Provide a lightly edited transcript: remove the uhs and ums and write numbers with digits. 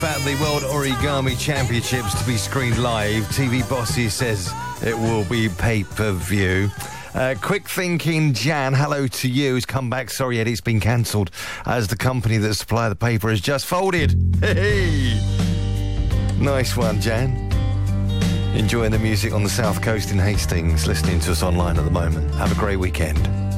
About the World Origami Championships to be screened live. TV Bossy says it will be pay-per-view. Quick Thinking Jan, hello to you. Has come back. Sorry, Eddie, it's been cancelled as the company that supply the paper has just folded. Hey! Nice one, Jan. Enjoying the music on the south coast in Hastings, listening to us online at the moment. Have a great weekend.